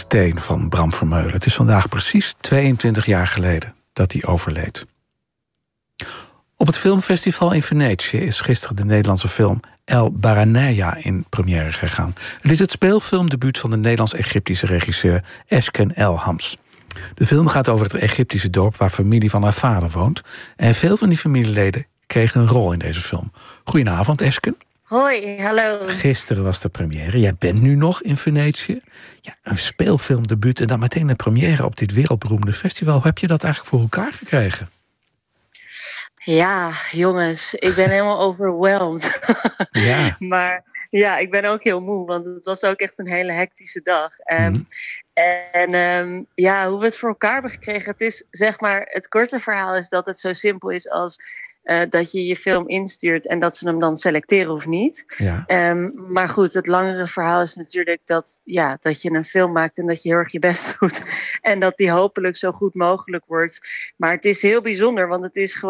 Steen van Bram Vermeulen. Het is vandaag precies 22 jaar geleden dat hij overleed. Op het filmfestival in Venetië is gisteren de Nederlandse film El Baranaya in première gegaan. Het is het speelfilmdebuut van de Nederlands-Egyptische regisseur Esken Elhams. De film gaat over het Egyptische dorp waar familie van haar vader woont. En veel van die familieleden kregen een rol in deze film. Goedenavond, Esken. Hoi, hallo. Gisteren was de première. Jij bent nu nog in Venetië. Ja, een speelfilmdebuut en dan meteen een première op dit wereldberoemde festival. Hoe heb je dat eigenlijk voor elkaar gekregen? Ja, jongens, ik ben helemaal overwhelmed. Ja. Maar ja, ik ben ook heel moe, want het was ook echt een hele hectische dag. Ja, hoe we het voor elkaar hebben gekregen, het is zeg maar, het korte verhaal is dat het zo simpel is als dat je je film instuurt en dat ze hem dan selecteren of niet. Ja. Maar goed, het langere verhaal is natuurlijk dat je een film maakt en dat je heel erg je best doet. En dat die hopelijk zo goed mogelijk wordt. Maar het is heel bijzonder, want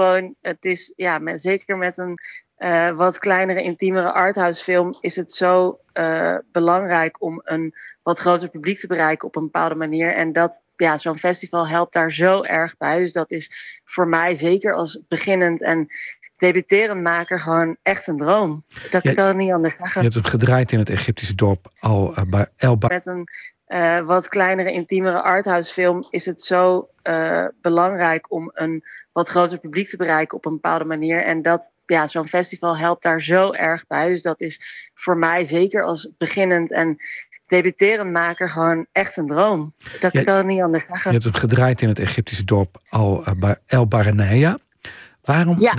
zeker met een wat kleinere, intiemere arthouse film is het zo belangrijk om een wat groter publiek te bereiken op een bepaalde manier. En dat, zo'n festival helpt daar zo erg bij. Dus dat is voor mij zeker als beginnend en debuterend maker gewoon echt een droom. Ik kan het niet anders zeggen. Je hebt hem gedraaid in het Egyptische dorp Met een wat kleinere, intiemere arthouse film is het zo belangrijk om een wat groter publiek te bereiken op een bepaalde manier. En dat, zo'n festival helpt daar zo erg bij. Dus dat is voor mij zeker als beginnend en debuterend maker gewoon echt een droom. Ik kan het niet anders zeggen. Je hebt hem gedraaid in het Egyptische dorp El Baranaya. Waarom